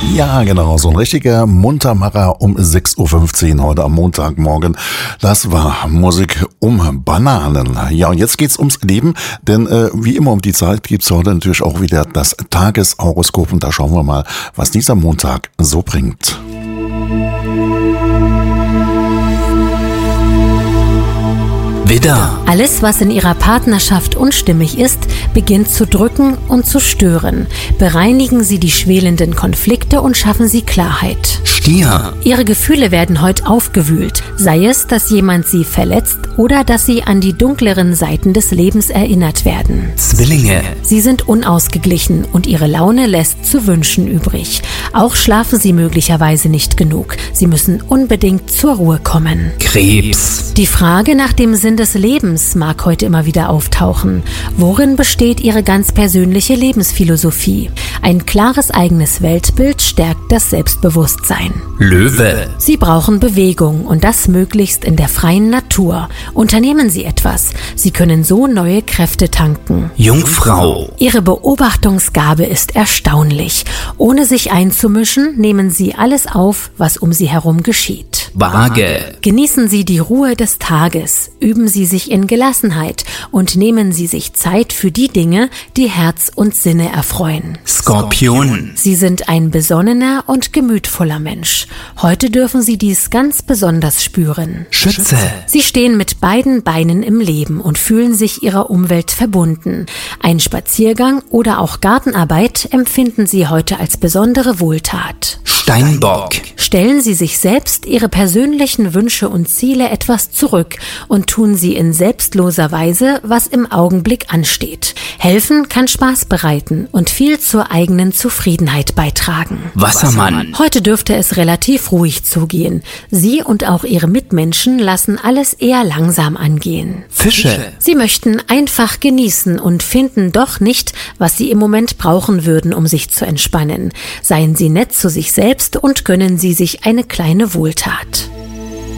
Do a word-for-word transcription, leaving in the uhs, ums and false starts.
Ja, genau, so ein richtiger Muntermacher um sechs Uhr fünfzehn heute am Montagmorgen. Das war Musik um Bananen. Ja, und jetzt geht's ums Leben, denn äh, wie immer um die Zeit gibt's heute natürlich auch wieder das Tageshoroskop und da schauen wir mal, was dieser Montag so bringt. Widder. Alles, was in Ihrer Partnerschaft unstimmig ist, beginnt zu drücken und zu stören. Bereinigen Sie die schwelenden Konflikte und schaffen Sie Klarheit. Stier. Ihre Gefühle werden heute aufgewühlt, sei es, dass jemand Sie verletzt oder dass Sie an die dunkleren Seiten des Lebens erinnert werden. Zwillinge. Sie sind unausgeglichen und Ihre Laune lässt zu wünschen übrig. Auch schlafen Sie möglicherweise nicht genug. Sie müssen unbedingt zur Ruhe kommen. Krebs. Die Frage nach dem Sinn des Lebens mag heute immer wieder auftauchen. Worin besteht Ihre ganz persönliche Lebensphilosophie? Ein klares eigenes Weltbild stärkt das Selbstbewusstsein. Löwe. Sie brauchen Bewegung und das möglichst in der freien Natur. Unternehmen Sie etwas. Sie können so neue Kräfte tanken. Jungfrau. Ihre Beobachtungsgabe ist erstaunlich. Ohne sich einzumischen, nehmen Sie alles auf, was um Sie herum geschieht. Waage. Genießen Sie die Ruhe des Tages, üben Sie sich in Gelassenheit und nehmen Sie sich Zeit für die Dinge, die Herz und Sinne erfreuen. Skorpion. Sie sind ein besonnener und gemütvoller Mensch. Heute dürfen Sie dies ganz besonders spüren. Schütze. Sie stehen mit beiden Beinen im Leben und fühlen sich ihrer Umwelt verbunden. Ein Spaziergang oder auch Gartenarbeit empfinden Sie heute als besondere Wohltat. Steinbock. Stellen Sie sich selbst Ihre persönlichen Wünsche und Ziele etwas zurück und tun Sie in selbstloser Weise, was im Augenblick ansteht. Helfen kann Spaß bereiten und viel zur eigenen Zufriedenheit beitragen. Wassermann. Heute dürfte es relativ ruhig zugehen. Sie und auch Ihre Mitmenschen lassen alles eher langsam angehen. Fische. Sie möchten einfach genießen und finden doch nicht, was Sie im Moment brauchen würden, um sich zu entspannen. Seien Sie nett zu sich selbst und gönnen Sie sich eine kleine Wohltat.